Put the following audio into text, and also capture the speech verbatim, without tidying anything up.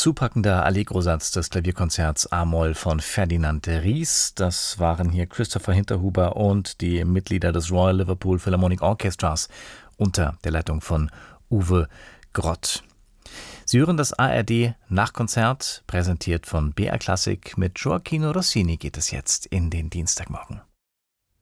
zupackender Allegro-Satz des Klavierkonzerts A-Moll von Ferdinand de Ries. Das waren hier Christopher Hinterhuber und die Mitglieder des Royal Liverpool Philharmonic Orchestras unter der Leitung von Uwe Grott. Sie hören das A R D-Nachkonzert, präsentiert von B R Klassik. Mit Gioachino Rossini geht es jetzt in den Dienstagmorgen.